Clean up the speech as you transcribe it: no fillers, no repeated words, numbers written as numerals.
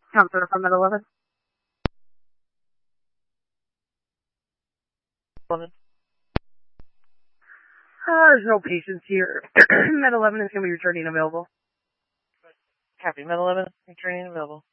Counselor from Med 11. 11. There's no patients here. Med 11 is going to be returning available. Copy. Med 11, returning available.